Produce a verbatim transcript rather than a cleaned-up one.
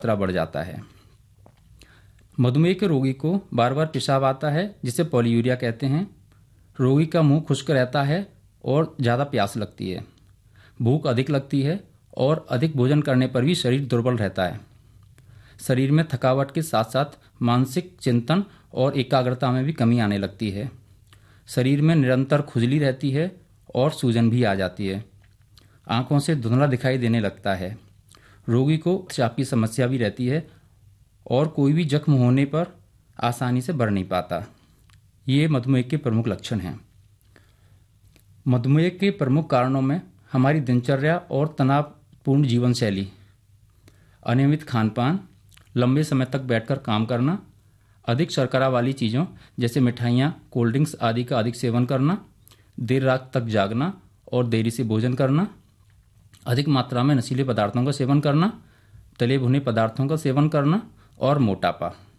खतरा बढ़ जाता है। मधुमेह के रोगी को बार बार पेशाब आता है जिसे पॉलीयूरिया कहते हैं। रोगी का मुंह खुश्क रहता है और ज़्यादा प्यास लगती है। भूख अधिक लगती है और अधिक भोजन करने पर भी शरीर दुर्बल रहता है। शरीर में थकावट के साथ साथ मानसिक चिंतन और एकाग्रता में भी कमी आने लगती है। शरीर में निरंतर खुजली रहती है और सूजन भी आ जाती है। आंखों से धुंधला दिखाई देने लगता है। रोगी को पेशाब की समस्या भी रहती है और कोई भी जख्म होने पर आसानी से बढ़ नहीं पाता। ये मधुमेह के प्रमुख लक्षण हैं। मधुमेह के प्रमुख कारणों में हमारी दिनचर्या और तनावपूर्ण जीवन शैली, अनियमित खानपान, लंबे समय तक बैठकर काम करना, अधिक शर्करा वाली चीज़ों जैसे मिठाइयाँ, कोल्ड ड्रिंक्स आदि का अधिक सेवन करना, देर रात तक जागना और देरी से भोजन करना, अधिक मात्रा में नशीले पदार्थों का सेवन करना, तले भुने पदार्थों का सेवन करना और मोटापा।